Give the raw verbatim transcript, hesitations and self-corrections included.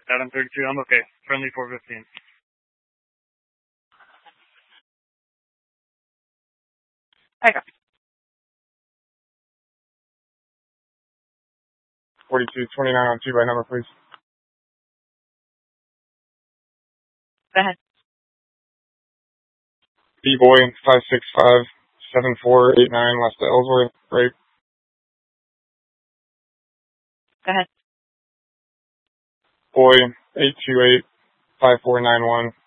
Adam thirty-two, I'm okay. Friendly four fifteen. Okay. forty-two twenty-nine on two by number, please. Go ahead. B-boy, five six five, seven four eight nine, west of Ellsworth, right? Go ahead. Boy, eight two eight, five four nine one,